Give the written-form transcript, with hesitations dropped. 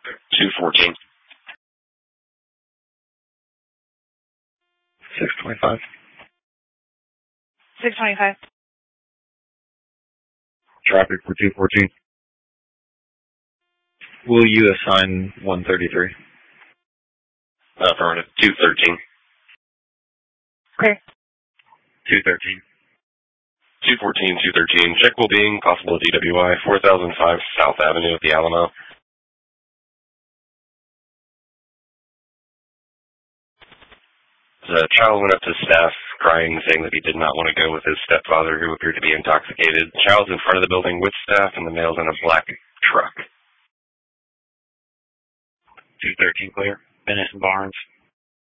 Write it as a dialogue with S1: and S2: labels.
S1: 214.
S2: 625.
S3: 625.
S2: Traffic for 214. Will you assign 133?
S1: Affirmative. 213.
S3: Clear.
S2: 213.
S1: 214, 213. Check well being, possible DWI, 4005 South Avenue at the Alamo. The child went up to staff crying, saying that he did not want to go with his stepfather, who appeared to be intoxicated. The child's in front of the building with staff, and the male's in a black truck.
S2: 213 clear. Bennett and Barnes.